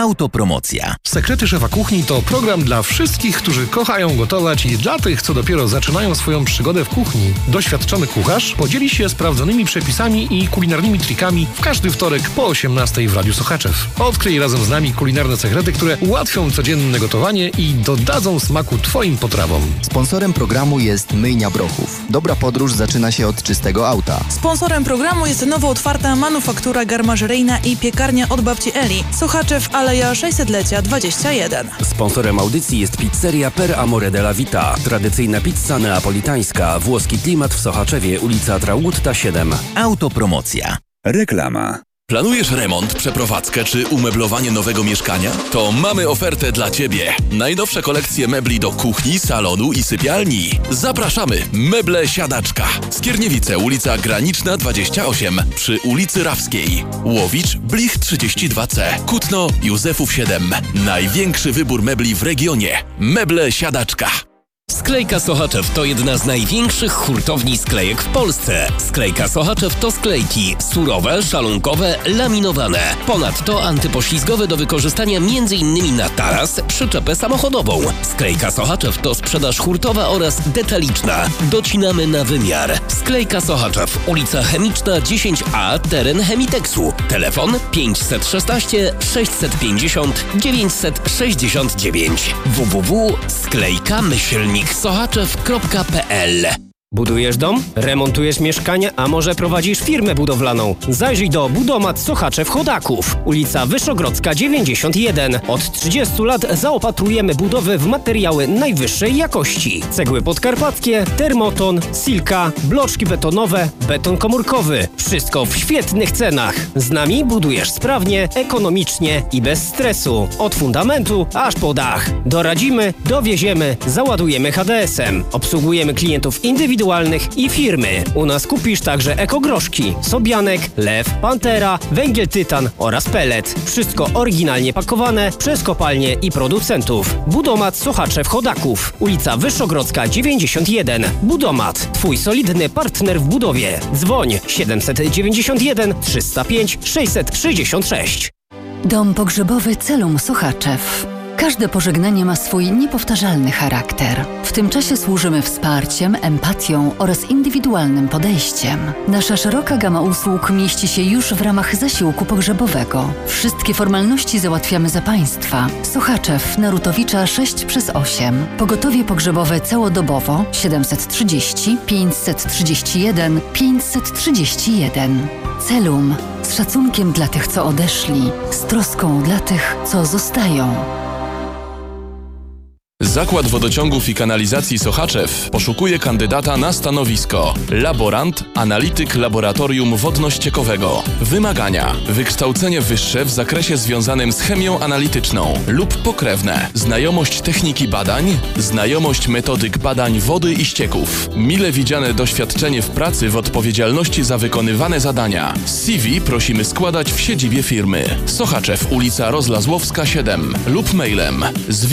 Autopromocja. Sekrety Szefa Kuchni to program dla wszystkich, którzy kochają gotować i dla tych, co dopiero zaczynają swoją przygodę w kuchni. Doświadczony kucharz podzieli się sprawdzonymi przepisami i kulinarnymi trikami w każdy wtorek po 18:00 w Radiu Sochaczew. Odkryj razem z nami kulinarne sekrety, które ułatwią codzienne gotowanie i dodadzą smaku Twoim potrawom. Sponsorem programu jest Myjnia Brochów. Dobra podróż zaczyna się od czystego auta. Sponsorem programu jest nowo otwarta manufaktura garmażeryjna i piekarnia od babci Eli. Sochaczew, Aleja 600-lecia 21. Sponsorem audycji jest pizzeria Per Amore della Vita. Tradycyjna pizza neapolitańska. Włoski klimat w Sochaczewie, ulica Traugutta 7. Autopromocja. Reklama. Planujesz remont, przeprowadzkę czy umeblowanie nowego mieszkania? To mamy ofertę dla Ciebie. Najnowsze kolekcje mebli do kuchni, salonu i sypialni. Zapraszamy! Meble Siadaczka. Skierniewice, ulica Graniczna 28 przy ulicy Rawskiej. Łowicz, Blich 32C. Kutno, Józefów 7. Największy wybór mebli w regionie. Meble Siadaczka. Sklejka Sochaczew to jedna z największych hurtowni sklejek w Polsce. Sklejka Sochaczew to sklejki surowe, szalunkowe, laminowane. Ponadto antypoślizgowe do wykorzystania m.in. na taras, przyczepę samochodową. Sklejka Sochaczew to sprzedaż hurtowa oraz detaliczna. Docinamy na wymiar. Sklejka Sochaczew, ulica Chemiczna 10A, teren Chemiteksu. Telefon 516 650 969. www.sklejkamyślniksochaczew.pl. Budujesz dom? Remontujesz mieszkanie? A może prowadzisz firmę budowlaną? Zajrzyj do Budomat Sochaczew Chodaków. Ulica Wyszogrodzka 91. Od 30 lat zaopatrujemy budowy w materiały najwyższej jakości. Cegły podkarpackie, termoton, silka, bloczki betonowe, beton komórkowy. Wszystko w świetnych cenach. Z nami budujesz sprawnie, ekonomicznie i bez stresu. Od fundamentu aż po dach. Doradzimy, dowieziemy, załadujemy HDS-em. Obsługujemy klientów indywidualnych i firmy. U nas kupisz także ekogroszki, Sobianek, Lew, Pantera, węgiel tytan oraz pellet. Wszystko oryginalnie pakowane przez kopalnie i producentów. Budomat Sochaczew Chodaków. Ulica Wyszogrodzka 91. Budomat. Twój solidny partner w budowie. Dzwoń 791 305 666. Dom pogrzebowy Celum Sochaczew. Każde pożegnanie ma swój niepowtarzalny charakter. W tym czasie służymy wsparciem, empatią oraz indywidualnym podejściem. Nasza szeroka gama usług mieści się już w ramach zasiłku pogrzebowego. Wszystkie formalności załatwiamy za Państwa. Sochaczew, Narutowicza 6/8. Pogotowie pogrzebowe całodobowo 730 531 531. Celum. Z szacunkiem dla tych, co odeszli. Z troską dla tych, co zostają. Zakład Wodociągów i Kanalizacji Sochaczew poszukuje kandydata na stanowisko laborant, analityk laboratorium wodno-ściekowego. Wymagania: wykształcenie wyższe w zakresie związanym z chemią analityczną lub pokrewne, znajomość techniki badań, znajomość metodyk badań wody i ścieków, mile widziane doświadczenie w pracy w odpowiedzialności za wykonywane zadania. CV prosimy składać w siedzibie firmy. Sochaczew, ulica Rozlazłowska 7 lub mailem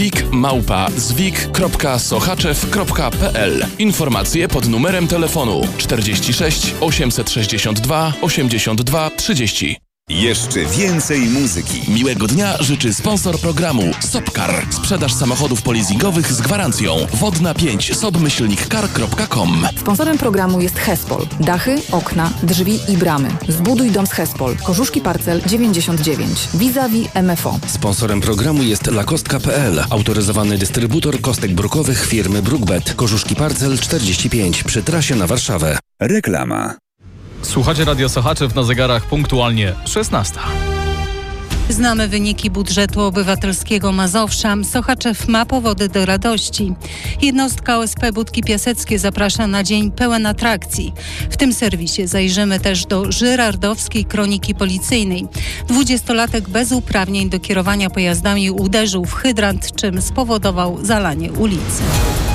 zwik.sochaczew.pl. Informacje pod numerem telefonu 46 862 82 30. Jeszcze więcej muzyki. Miłego dnia życzy sponsor programu Sopcar. Sprzedaż samochodów polizingowych z gwarancją. Wodna 5 sobmyślnikcar.com. Sponsorem programu jest Hespol. Dachy, okna, drzwi i bramy. Zbuduj dom z Hespol. Korzuszki Parcel 99. Vis-a-vis MFO. Sponsorem programu jest lakostka.pl. Autoryzowany dystrybutor kostek brukowych firmy Brookbet. Korzuszki Parcel 45 przy trasie na Warszawę. Reklama. Słuchacie Radio Sochaczew, na zegarach punktualnie 16. Znamy wyniki budżetu obywatelskiego Mazowsza. Sochaczew ma powody do radości. Jednostka OSP Budki Piaseckie zaprasza na dzień pełen atrakcji. W tym serwisie zajrzymy też do żyrardowskiej kroniki policyjnej. 20-latek bez uprawnień do kierowania pojazdami uderzył w hydrant, czym spowodował zalanie ulicy.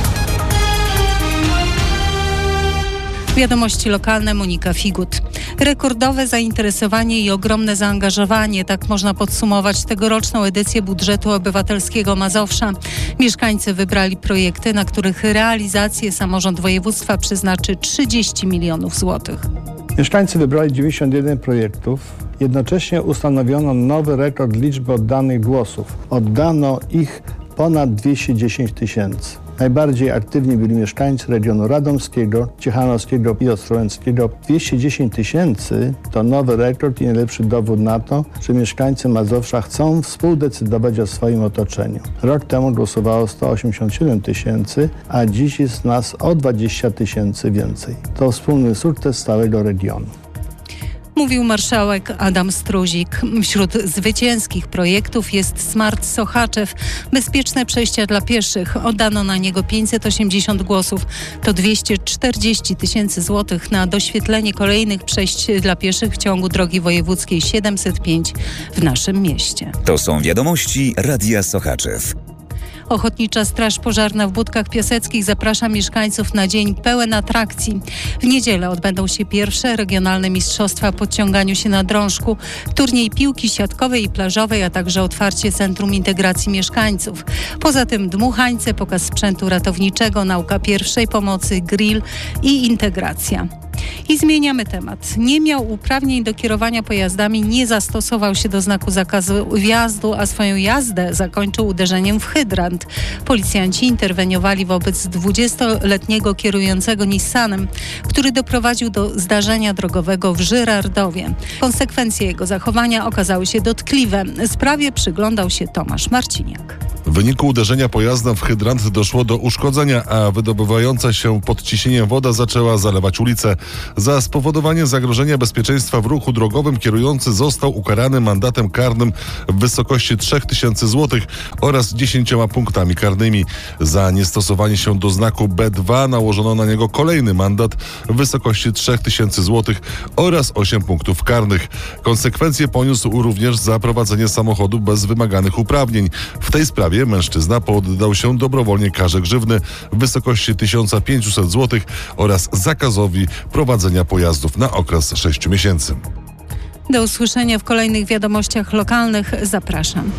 Wiadomości lokalne, Monika Figut. Rekordowe zainteresowanie i ogromne zaangażowanie, tak można podsumować tegoroczną edycję budżetu obywatelskiego Mazowsza. Mieszkańcy wybrali projekty, na których realizację samorząd województwa przeznaczy 30 milionów złotych. Mieszkańcy wybrali 91 projektów. Jednocześnie ustanowiono nowy rekord liczby oddanych głosów. Oddano ich ponad 210 tysięcy. Najbardziej aktywni byli mieszkańcy regionu radomskiego, ciechanowskiego i ostrołęckiego. 210 tysięcy to nowy rekord i najlepszy dowód na to, że mieszkańcy Mazowsza chcą współdecydować o swoim otoczeniu. Rok temu głosowało 187 tysięcy, a dziś jest nas o 20 tysięcy więcej. To wspólny sukces całego regionu. Mówił marszałek Adam Struzik. Wśród zwycięskich projektów jest Smart Sochaczew. Bezpieczne przejścia dla pieszych. Oddano na niego 580 głosów. To 240 tysięcy złotych na doświetlenie kolejnych przejść dla pieszych w ciągu drogi wojewódzkiej 705 w naszym mieście. To są wiadomości Radia Sochaczew. Ochotnicza Straż Pożarna w Budkach Piaseckich zaprasza mieszkańców na dzień pełen atrakcji. W niedzielę odbędą się pierwsze regionalne mistrzostwa podciąganiu się na drążku, turniej piłki siatkowej i plażowej, a także otwarcie Centrum Integracji Mieszkańców. Poza tym dmuchańce, pokaz sprzętu ratowniczego, nauka pierwszej pomocy, grill i integracja. I zmieniamy temat. Nie miał uprawnień do kierowania pojazdami, nie zastosował się do znaku zakazu wjazdu, a swoją jazdę zakończył uderzeniem w hydrant. Policjanci interweniowali wobec 20-letniego kierującego Nissanem, który doprowadził do zdarzenia drogowego w Żyrardowie. Konsekwencje jego zachowania okazały się dotkliwe. Sprawie przyglądał się Tomasz Marciniak. W wyniku uderzenia pojazdem w hydrant doszło do uszkodzenia, a wydobywająca się pod ciśnieniem woda zaczęła zalewać ulicę. Za spowodowanie zagrożenia bezpieczeństwa w ruchu drogowym kierujący został ukarany mandatem karnym w wysokości 3000 zł oraz 10 punktami karnymi. Za niestosowanie się do znaku B2 nałożono na niego kolejny mandat w wysokości 3000 zł oraz 8 punktów karnych. Konsekwencje poniósł również za prowadzenie samochodu bez wymaganych uprawnień. W tej sprawie mężczyzna poddał się dobrowolnie karze grzywny w wysokości 1500 zł oraz zakazowi prowadzenia pojazdów na okres 6 miesięcy. Do usłyszenia w kolejnych wiadomościach lokalnych. Zapraszam.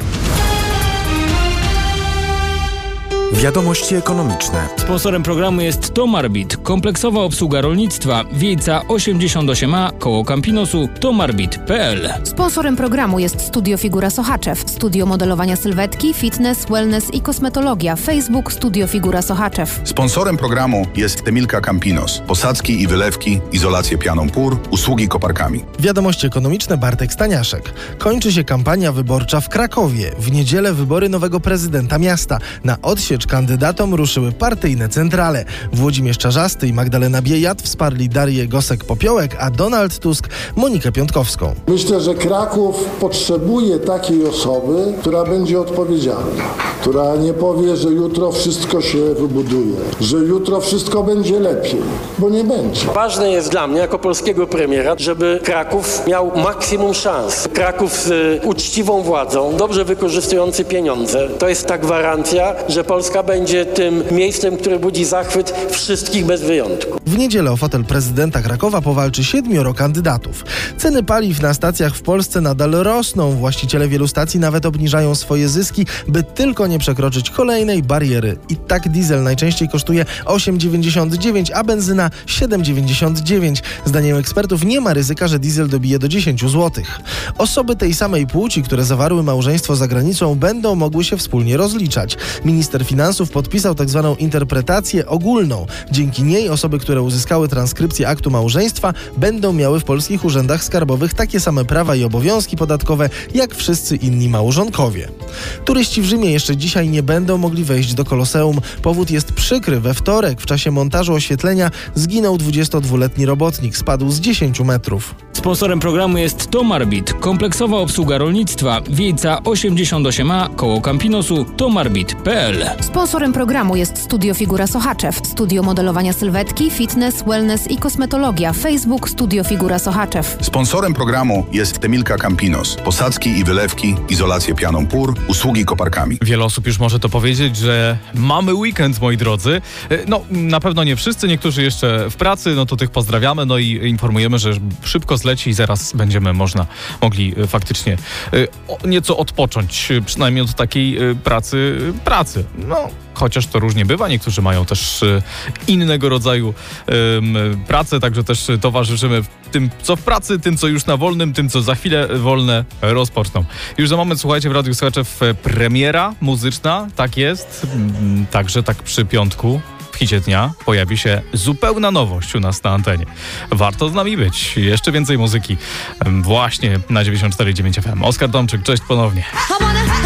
Wiadomości ekonomiczne. Sponsorem programu jest Tomarbit, kompleksowa obsługa rolnictwa, Wiejca 88a, koło Campinosu, tomarbit.pl. Sponsorem programu jest Studio Figura Sochaczew, studio modelowania sylwetki, fitness, wellness i kosmetologia. Facebook Studio Figura Sochaczew. Sponsorem programu jest Temilka Campinos, posadzki i wylewki, izolację pianą pór, usługi koparkami. Wiadomości ekonomiczne, Bartek Staniaszek. Kończy się kampania wyborcza w Krakowie. W niedzielę wybory nowego prezydenta miasta. Na odsiecz kandydatom ruszyły partyjne centrale. Włodzimierz Czarzasty i Magdalena Biejat wsparli Darię Gosek-Popiołek, a Donald Tusk Monikę Piątkowską. Myślę, że Kraków potrzebuje takiej osoby, która będzie odpowiedzialna, która nie powie, że jutro wszystko się wybuduje, że jutro wszystko będzie lepiej, bo nie będzie. Ważne jest dla mnie jako polskiego premiera, żeby Kraków miał maksimum szans. Kraków z uczciwą władzą, dobrze wykorzystujący pieniądze. To jest ta gwarancja, że Polska będzie tym miejscem, które budzi zachwyt wszystkich bez wyjątku. W niedzielę o fotel prezydenta Krakowa powalczy 7 kandydatów. Ceny paliw na stacjach w Polsce nadal rosną. Właściciele wielu stacji nawet obniżają swoje zyski, by tylko nie przekroczyć kolejnej bariery. I tak diesel najczęściej kosztuje 8,99, a benzyna 7,99. Zdaniem ekspertów nie ma ryzyka, że diesel dobije do 10 zł. Osoby tej samej płci, które zawarły małżeństwo za granicą, będą mogły się wspólnie rozliczać. Minister Finansów podpisał tzw. interpretację ogólną. Dzięki niej osoby, które uzyskały transkrypcję aktu małżeństwa, będą miały w polskich urzędach skarbowych takie same prawa i obowiązki podatkowe, jak wszyscy inni małżonkowie. Turyści w Rzymie jeszcze dzisiaj nie będą mogli wejść do Koloseum. Powód jest przykry. We wtorek w czasie montażu oświetlenia zginął 22-letni robotnik. Spadł z 10 metrów. Sponsorem programu jest Tomarbit, kompleksowa obsługa rolnictwa, Wiejca 88a, koło Campinosu, tomarbit.pl. Sponsorem programu jest Studio Figura Sochaczew, studio modelowania sylwetki, fitness, wellness i kosmetologia. Facebook Studio Figura Sochaczew. Sponsorem programu jest Temilka Campinos, posadzki i wylewki, izolację pianą pór, usługi koparkami. Wiele osób już może to powiedzieć, że mamy weekend, moi drodzy. No, na pewno nie wszyscy, niektórzy jeszcze w pracy, no to tych pozdrawiamy, no i informujemy, że szybko zleci leci i zaraz będziemy mogli faktycznie nieco odpocząć, przynajmniej od takiej pracy. No, chociaż to różnie bywa, niektórzy mają też innego rodzaju pracę, także też towarzyszymy tym, co w pracy, tym, co już na wolnym, tym, co za chwilę wolne rozpoczną. Już za moment, słuchajcie, w Radiu Słuchaczew premiera muzyczna, tak jest, także tak przy piątku. W hicie dnia pojawi się zupełna nowość u nas na antenie. Warto z nami być. Jeszcze więcej muzyki właśnie na 94,9 FM. Oskar Tomczyk, cześć ponownie.